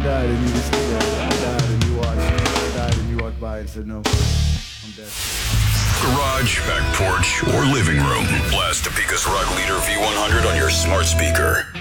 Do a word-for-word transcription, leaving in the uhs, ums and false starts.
died and you just yeah, I died and you watched. I died and you walked by and said no. I'm dead. Garage, back porch, or living room. Blast Topeka's Rock Leader V one hundred on your smart speaker.